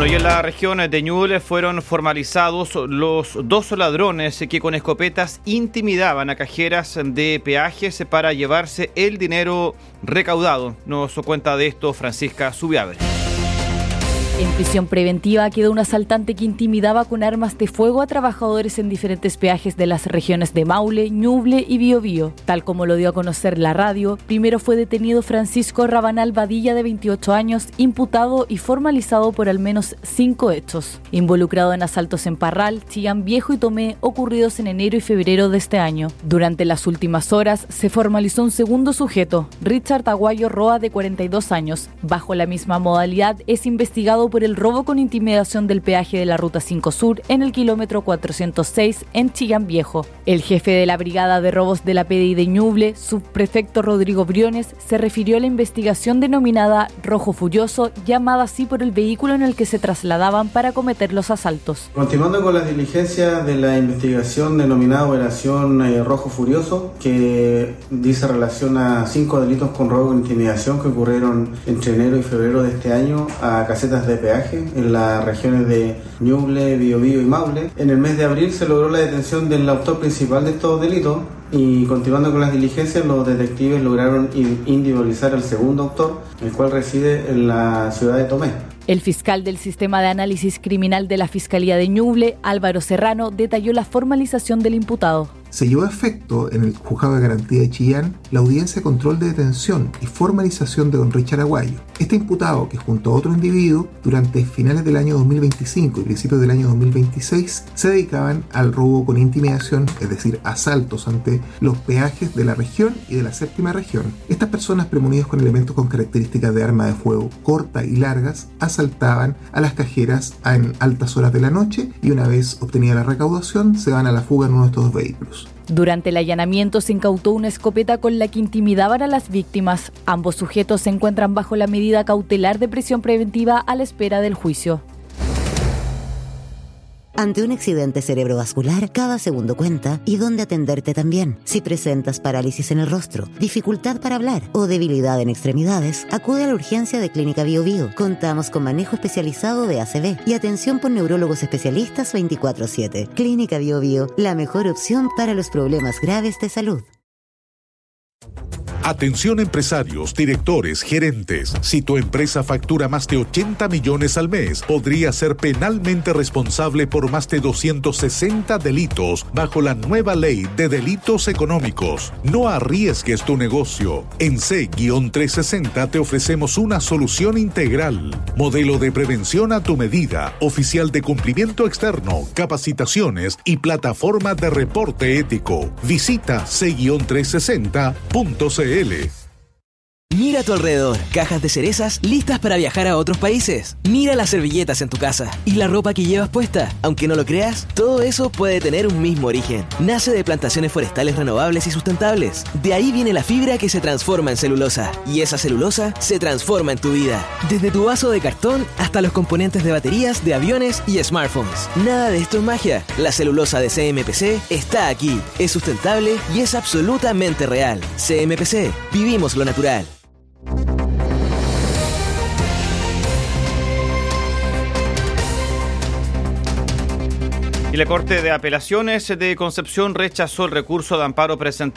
Bueno, y en la región de Ñuble fueron formalizados los dos ladrones que con escopetas intimidaban a cajeras de peajes para llevarse el dinero recaudado. Nos cuenta de esto Francisca Zubiabre. En prisión preventiva quedó un asaltante que intimidaba con armas de fuego a trabajadores en diferentes peajes de las regiones de Maule, Ñuble y Biobío. Tal como lo dio a conocer la radio, primero fue detenido Francisco Rabanal Badilla, de 28 años, imputado y formalizado por al menos 5 hechos, involucrado en asaltos en Parral, Chillán Viejo y Tomé, ocurridos en enero y febrero de este año. Durante las últimas horas se formalizó un segundo sujeto, Richard Aguayo Roa, de 42 años. Bajo la misma modalidad es investigado por el robo con intimidación del peaje de la Ruta 5 Sur en el kilómetro 406 en Chillán Viejo. El jefe de la Brigada de Robos de la PDI de Ñuble, subprefecto Rodrigo Briones, se refirió a la investigación denominada Rojo Furioso, llamada así por el vehículo en el que se trasladaban para cometer los asaltos. Continuando con las diligencias de la investigación denominada Operación Rojo Furioso, que dice relaciona 5 delitos con robo con intimidación que ocurrieron entre enero y febrero de este año a casetas de peaje en las regiones de Ñuble, Biobío y Maule. En el mes de abril se logró la detención del autor principal de estos delitos y, continuando con las diligencias, los detectives lograron individualizar al segundo autor, el cual reside en la ciudad de Tomé. El fiscal del Sistema de Análisis Criminal de la Fiscalía de Ñuble, Álvaro Serrano, detalló la formalización del imputado. Se llevó a efecto en el Juzgado de Garantía de Chillán la audiencia de control de detención y formalización de don Richard Aguayo. Este imputado, que junto a otro individuo, durante finales del año 2025 y principios del año 2026, se dedicaban al robo con intimidación, es decir, asaltos ante los peajes de la región y de la séptima región. Estas personas, premunidas con elementos con características de arma de fuego cortas y largas, asaltaban a las cajeras en altas horas de la noche y, una vez obtenida la recaudación, se van a la fuga en uno de estos dos vehículos. Durante el allanamiento se incautó una escopeta con la que intimidaban a las víctimas. Ambos sujetos se encuentran bajo la medida cautelar de prisión preventiva a la espera del juicio. Ante un accidente cerebrovascular, cada segundo cuenta y dónde atenderte también. Si presentas parálisis en el rostro, dificultad para hablar o debilidad en extremidades, acude a la urgencia de Clínica Biobío. Contamos con manejo especializado de ACV y atención por neurólogos especialistas 24/7. Clínica Biobío, la mejor opción para los problemas graves de salud. Atención empresarios, directores, gerentes. Si tu empresa factura más de 80 millones al mes, podría ser penalmente responsable por más de 260 delitos bajo la nueva ley de delitos económicos. No arriesgues tu negocio. En C-360 te ofrecemos una solución integral. Modelo de prevención a tu medida, oficial de cumplimiento externo, capacitaciones y plataforma de reporte ético. Visita C-360.cl. Mira a tu alrededor, cajas de cerezas listas para viajar a otros países. Mira las servilletas en tu casa y la ropa que llevas puesta. Aunque no lo creas, todo eso puede tener un mismo origen. Nace de plantaciones forestales renovables y sustentables. De ahí viene la fibra que se transforma en celulosa. Y esa celulosa se transforma en tu vida. Desde tu vaso de cartón hasta los componentes de baterías de aviones y smartphones. Nada de esto es magia. La celulosa de CMPC está aquí. Es sustentable y es absolutamente real. CMPC, vivimos lo natural. Y la Corte de Apelaciones de Concepción rechazó el recurso de amparo presentado